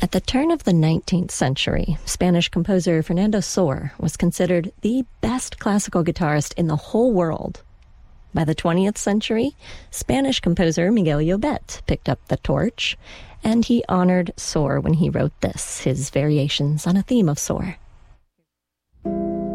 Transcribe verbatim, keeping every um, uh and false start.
At the turn of the nineteenth century, Spanish composer Fernando Sor was considered the best classical guitarist in the whole world. By the twentieth century, Spanish composer Miguel Llobet picked up the torch, and he honored Sor when he wrote this, his variations on a theme of Sor.